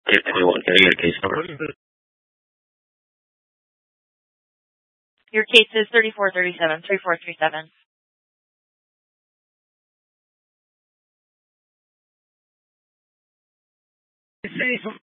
821. Can I get a case number? Your case is 3437, 3437. Say something.